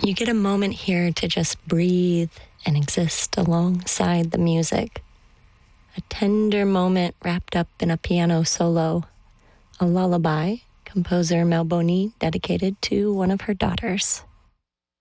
You get a moment here to just breathe and exist alongside the music. A tender moment wrapped up in a piano solo, a lullaby composer Melboni dedicated to one of her daughters.